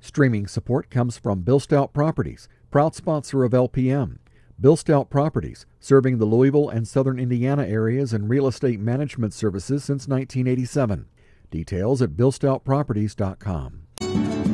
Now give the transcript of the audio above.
Streaming support comes from Bill Stout Properties, proud sponsor of LPM. Bill Stout Properties, serving the Louisville and southern Indiana areas in real estate management services since 1987. Details at billstoutproperties.com.